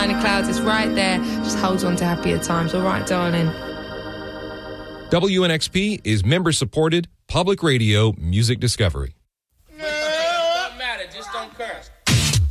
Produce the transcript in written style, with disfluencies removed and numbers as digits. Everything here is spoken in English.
in the clouds. It's right there. Just hold on to happier times. All right, darling. WNXP is member-supported public radio music discovery. It don't matter. Just don't curse.